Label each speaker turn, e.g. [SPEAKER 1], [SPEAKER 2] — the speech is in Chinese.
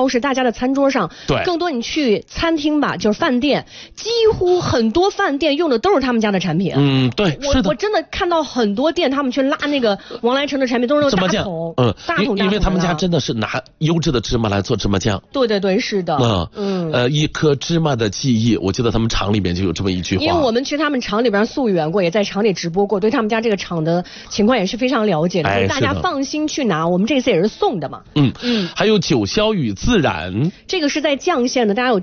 [SPEAKER 1] 超市，大家的餐桌上，
[SPEAKER 2] 对，
[SPEAKER 1] 更多你去餐厅吧，就是饭店，几乎很多饭店用的都是他们家的产品。
[SPEAKER 2] 对，是的。
[SPEAKER 1] 我真的看到很多店，他们去拉那个王来成的产品，都是那种大桶，大桶。
[SPEAKER 2] 因为他们家真的是拿优质的芝麻来做芝麻酱。
[SPEAKER 1] 对，是的。
[SPEAKER 2] 一颗芝麻的记忆，我记得他们厂里面就有这么一句话。
[SPEAKER 1] 因为我们去他们厂里边溯源过，也在厂里直播过，对他们家这个厂的情况也是非常了解的，所以大家放心去拿。我们这次也是送的嘛。
[SPEAKER 2] 还有九霄与自然，
[SPEAKER 1] 这个是在绛县的，大家有